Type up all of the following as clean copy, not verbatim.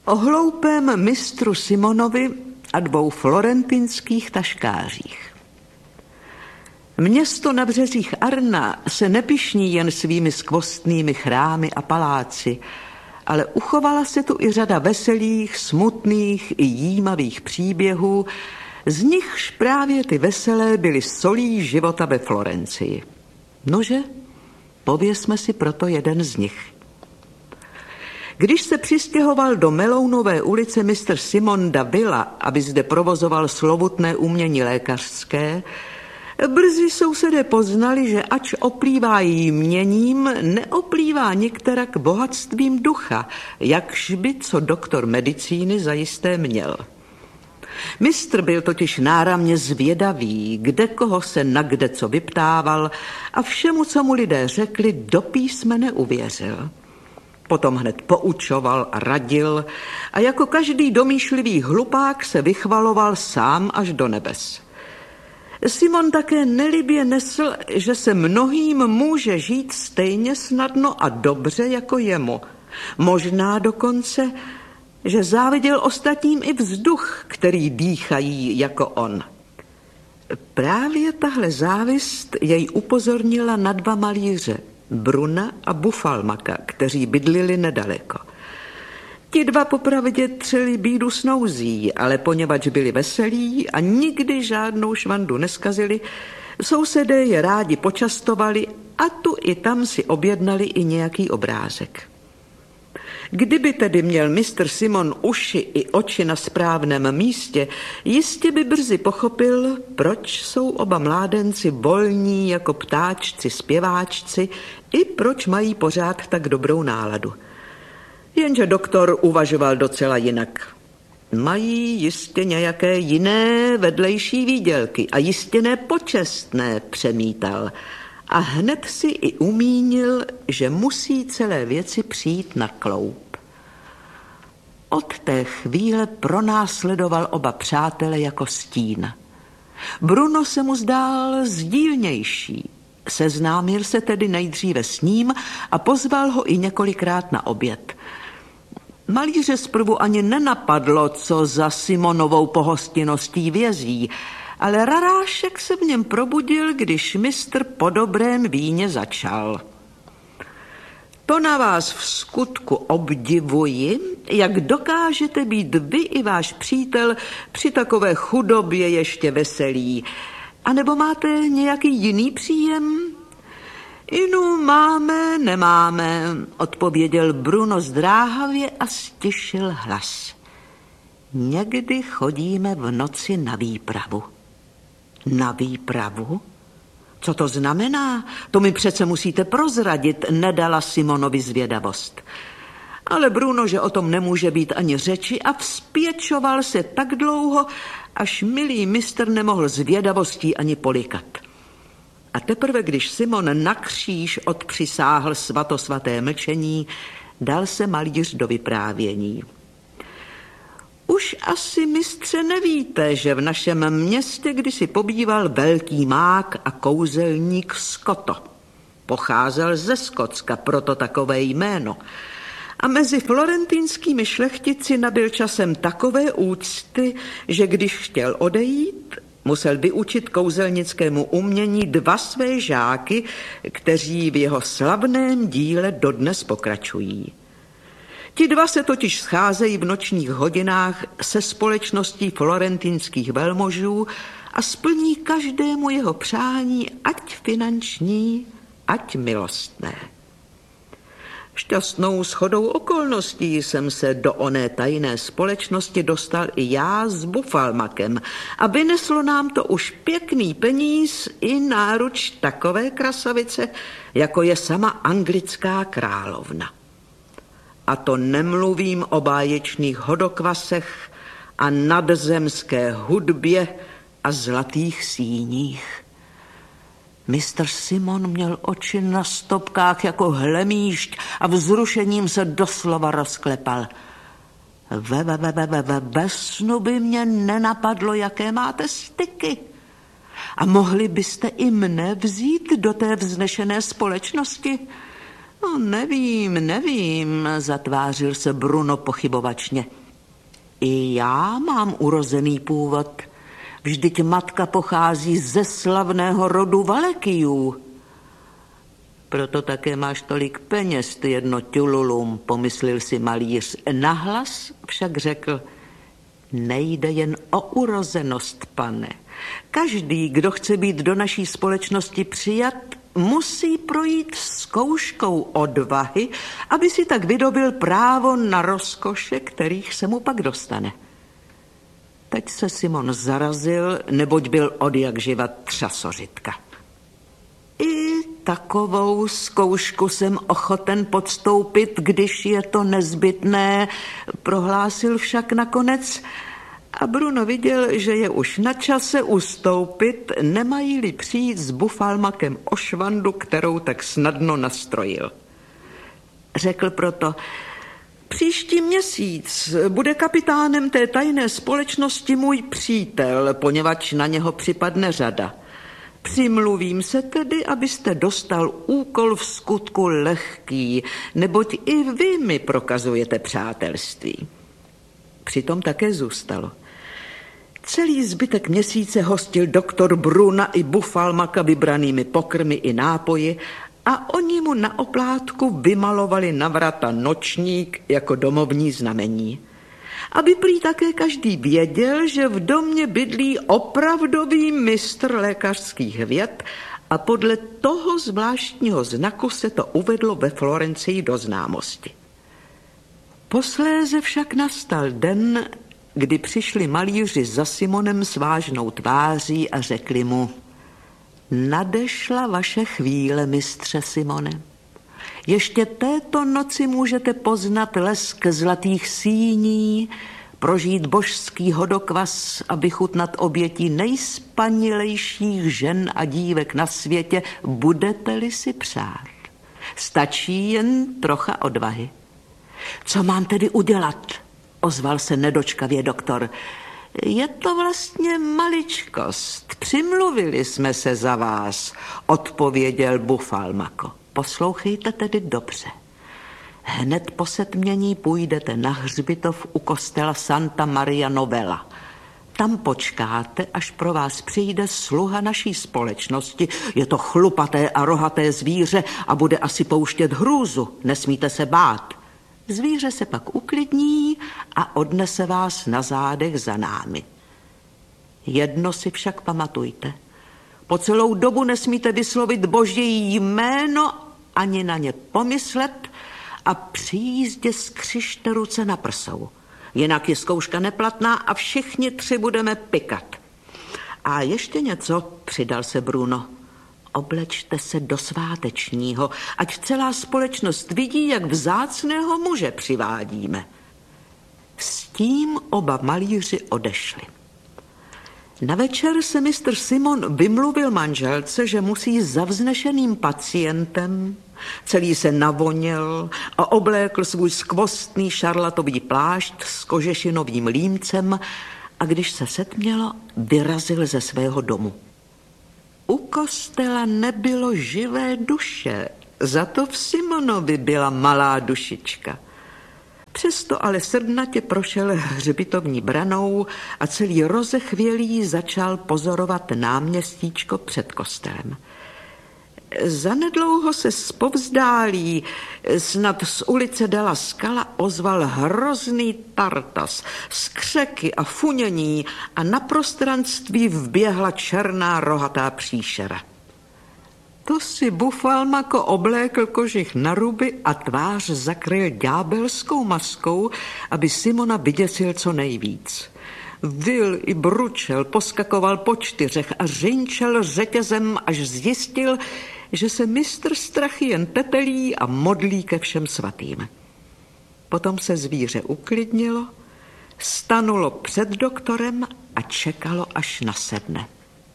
O hloupém mistru Simonovi a 2 florentinských taškářích. Město na březích Arna se nepyšní jen svými skvostnými chrámy a paláci, ale uchovala se tu i řada veselých, smutných i jímavých příběhů, z nichž právě ty veselé byly solí života ve Florencii. Nože, pověsme si proto jeden z nich. Když se přistěhoval do Melounové ulice mistr Simon da Villa, aby zde provozoval slovutné umění lékařské, brzy sousedé poznali, že ač oplývá jměním, neoplývá nikterak bohatstvím ducha, jakž by co doktor medicíny zajisté měl. Mistr byl totiž náramně zvědavý, kde koho se na kde co vyptával a všemu, co mu lidé řekli, do písmene uvěřil. Potom hned poučoval a radil a jako každý domýšlivý hlupák se vychvaloval sám až do nebes. Simon také nelibě nesl, že se mnohým může žít stejně snadno a dobře jako jemu. Možná dokonce, že záviděl ostatním i vzduch, který dýchají jako on. Právě tahle závist jej upozornila na 2 malíře, Bruna a Bufalmaka, kteří bydlili nedaleko. Ti 2 popravdě třeli bídu s nouzí, ale poněvadž byli veselí a nikdy žádnou švandu neskazili, sousedé je rádi počastovali a tu i tam si objednali i nějaký obrázek. Kdyby tedy měl mistr Simon uši i oči na správném místě, jistě by brzy pochopil, proč jsou oba mládenci volní jako ptáčci, zpěváčci i proč mají pořád tak dobrou náladu. Jenže doktor uvažoval docela jinak. Mají jistě nějaké jiné vedlejší výdělky a jistě nepočestné, přemítal. A hned si i umínil, že musí celé věci přijít na kloup. Od té chvíle pronásledoval oba přátele jako stín. Bruno se mu zdál sdílnější. Seznámil se tedy nejdříve s ním a pozval ho i několikrát na oběd. Malíře zprvu ani nenapadlo, co za Simonovou pohostinností vězí, ale rarášek se v něm probudil, když mistr po dobrém víně začal. To na vás v skutku obdivuji, jak dokážete být vy i váš přítel při takové chudobě ještě veselí. A nebo máte nějaký jiný příjem? Inu máme, nemáme, odpověděl Bruno zdráhavě a stišil hlas. Někdy chodíme v noci na výpravu. Na výpravu? Co to znamená? To mi přece musíte prozradit, nedala Simonovi zvědavost. Ale Bruno, že o tom nemůže být ani řeči a vzpěčoval se tak dlouho, až milý mistr nemohl zvědavostí ani polikat. A teprve, když Simon na kříž odpřisáhl svatosvaté mlčení, dal se malíř do vyprávění. Už asi, mistře, nevíte, že v našem městě kdysi pobýval velký mák a kouzelník Skoto. Pocházel ze Skotska, proto takové jméno. A mezi florentinskými šlechtici nabyl časem takové úcty, že když chtěl odejít, musel vyučit kouzelnickému umění 2 své žáky, kteří v jeho slavném díle dodnes pokračují. Ti 2 se totiž scházejí v nočních hodinách se společností florentinských velmožů a splní každému jeho přání, ať finanční, ať milostné. Šťastnou shodou okolností jsem se do oné tajné společnosti dostal i já s Bufalmakem a vyneslo nám to už pěkný peníz i náruč takové krasavice, jako je sama anglická královna. A to nemluvím o báječných hodokvasech a nadzemské hudbě a zlatých síních. Mistr Simon měl oči na stopkách jako hlemýšť a vzrušením se doslova rozklepal. Ve snu by mě nenapadlo, jaké máte styky. A mohli byste i mne vzít do té vznešené společnosti? No, nevím, zatvářil se Bruno pochybovačně. I já mám urozený původ. Vždyť matka pochází ze slavného rodu Valekijů. Proto také máš tolik peněz, ty jedno ťululum, pomyslel si malíř. Nahlas však řekl, nejde jen o urozenost, pane. Každý, kdo chce být do naší společnosti přijat, musí projít zkouškou odvahy, aby si tak vydobil právo na rozkoše, kterých se mu pak dostane. Teď se Simon zarazil, neboť byl odjakživa třasořitka. I takovou zkoušku jsem ochoten podstoupit, když je to nezbytné, prohlásil však nakonec. A Bruno viděl, že je už na čase ustoupit, nemají-li přijít s Bufalmakem o švandu, kterou tak snadno nastrojil. Řekl proto, příští měsíc bude kapitánem té tajné společnosti můj přítel, poněvadž na něho připadne řada. Přimluvím se tedy, abyste dostal úkol v skutku lehký, neboť i vy mi prokazujete přátelství. Přitom také zůstalo. Celý zbytek měsíce hostil doktor Bruna i Bufalmaka vybranými pokrmy i nápoji a oni mu na oplátku vymalovali na vrata nočník jako domovní znamení. Aby prý také každý věděl, že v domě bydlí opravdový mistr lékařských věd a podle toho zvláštního znaku se to uvedlo ve Florencii do známosti. Posléze však nastal den, kdy přišli malíři za Simonem s vážnou tváří a řekli mu, nadešla vaše chvíle, mistře Simone. Ještě této noci můžete poznat lesk zlatých síní, prožít božský hodokvas a vychutnat obětí nejspanilejších žen a dívek na světě, budete-li si přát. Stačí jen trocha odvahy. Co mám tedy udělat? Ozval se nedočkavě doktor. Je to vlastně maličkost. Přimluvili jsme se za vás, odpověděl Bufalmako. Poslouchejte tedy dobře. Hned po setmění půjdete na hřbitov u kostela Santa Maria Novella. Tam počkáte, až pro vás přijde sluha naší společnosti. Je to chlupaté a rohaté zvíře a bude asi pouštět hrůzu. Nesmíte se bát. Zvíře se pak uklidní a odnese vás na zádech za námi. Jedno si však pamatujte. Po celou dobu nesmíte vyslovit Boží jméno ani na ně pomyslet a při jízdě skřižte ruce na prsou. Jinak je zkouška neplatná a všichni tři budeme pikat. A ještě něco, přidal se Bruno. Oblečte se do svátečního, ať celá společnost vidí, jak vzácného muže přivádíme. S tím oba malíři odešli. Na večer se mistr Simon vymluvil manželce, že musí za vznešeným pacientem. Celý se navoněl a oblékl svůj skvostný šarlatový plášť s kožešinovým límcem a když se setmělo, vyrazil ze svého domu. U kostela nebylo živé duše, za to v Simonovi byla malá dušička. Přesto ale srdnatě prošel hřbitovní branou a celý rozechvělý začal pozorovat náměstíčko před kostelem. Zanedlouho se zpovzdálí, snad z ulice Della Scala ozval hrozný tartas, skřeky a funění a na prostranství vběhla černá rohatá příšera. To si Bufalmako oblékl kožich na ruby a tvář zakryl ďábelskou maskou, aby Simona vyděsil co nejvíc. Vyl i bručel, poskakoval po čtyřech a řinčel řetězem, až zjistil, že se mistr Strachy jen tetelí a modlí ke všem svatým. Potom se zvíře uklidnilo, stanulo před doktorem a čekalo, až nasedne.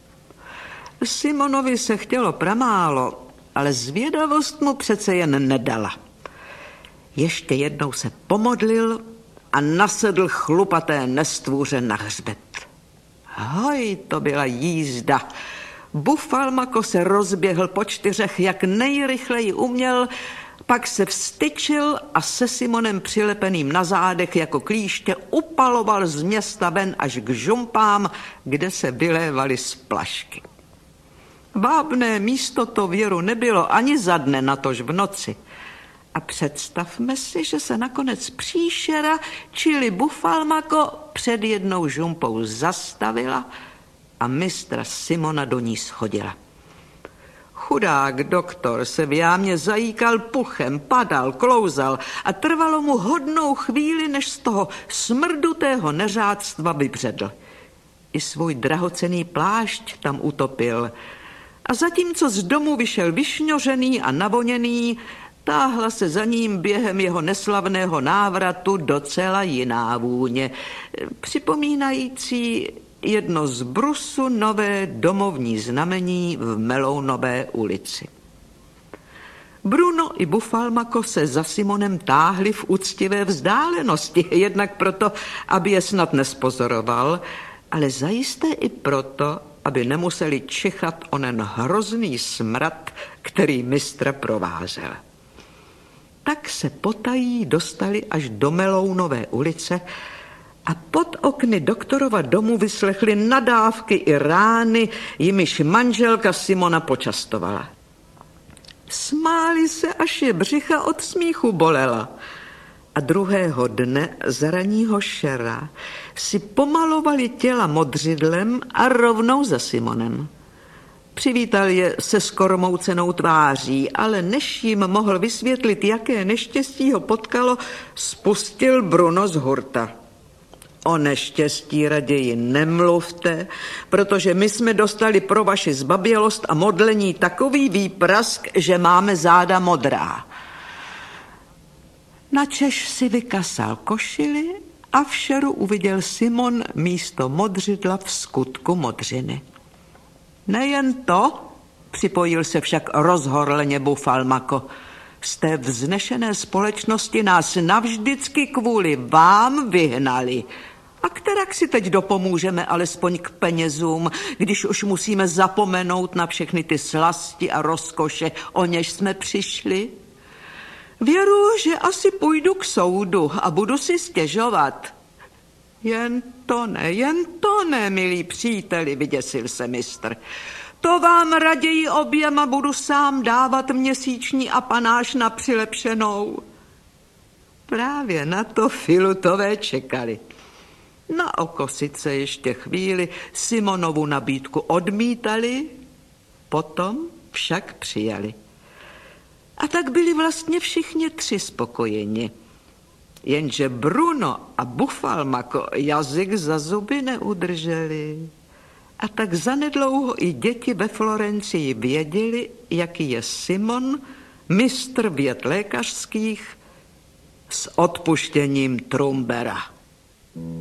Simonovi se chtělo pramálo, ale zvědavost mu přece jen nedala. Ještě jednou se pomodlil a nasedl chlupaté nestvůře na hřbet. Hoj, to byla jízda. Bufalmako se rozběhl po čtyřech, jak nejrychleji uměl, Pak se vztyčil a se Simonem přilepeným na zádech jako klíště upaloval z města ven až k žumpám, kde se vylévaly splašky. Vábné místo to Věru nebylo ani za dne, natož v noci. A představme si, že se nakonec příšera, čili Bufalmako, před jednou žumpou zastavila a mistra Simona do ní schodila. Chudák doktor se v jámě zajíkal puchem, padal, klouzal a trvalo mu hodnou chvíli, než z toho smrdutého neřádstva vybředl. I svůj drahocenný plášť tam utopil. A zatímco z domu vyšel vyšňořený a navoněný, táhla se za ním během jeho neslavného návratu docela jiná vůně, připomínající jedno z brusu nové domovní znamení v Melounové ulici. Bruno i Bufalmako se za Simonem táhli v úctivé vzdálenosti, jednak proto, aby je snad nespozoroval, ale zajisté i proto, aby nemuseli čichat onen hrozný smrad, který mistra provázel. Tak se potají dostali až do Melounové ulice a pod okny doktorova domu vyslechli nadávky i rány, jimiž manželka Simona počastovala. Smáli se, až je břicha od smíchu bolela. A druhého dne z ranního šera si pomalovali těla modřidlem a rovnou za Simonem. Přivítal je se skormoucenou tváří, ale než jim mohl vysvětlit, jaké neštěstí ho potkalo, spustil Bruno z hurta. O neštěstí raději nemluvte, protože my jsme dostali pro vaši zbabělost a modlení takový výprask, že máme záda modrá. Načež si vykasal košili a v šeru uviděl Simon místo modřidla v skutku modřiny. Nejen to, připojil se však rozhorleně Bufalmako, z té vznešené společnosti nás navždycky kvůli vám vyhnali. A kterak si teď dopomůžeme alespoň k penězům, když už musíme zapomenout na všechny ty slasti a rozkoše, o něž jsme přišli? Věru, že asi půjdu k soudu a budu si stěžovat. Jen to ne, milí příteli, vyděsil se mistr. To vám raději oběma budu sám dávat měsíční apanáž na přilepšenou. Právě na to Filutové čekali. Na oko sice ještě chvíli Simonovu nabídku odmítali, potom však přijali. A tak byli vlastně všichni tři spokojeni. Jenže Bruno a Bufalmako jazyk za zuby neudrželi. A tak zanedlouho i děti ve Florencii věděli, jaký je Simon, mistr věd lékařských, s odpuštěním Trumbera.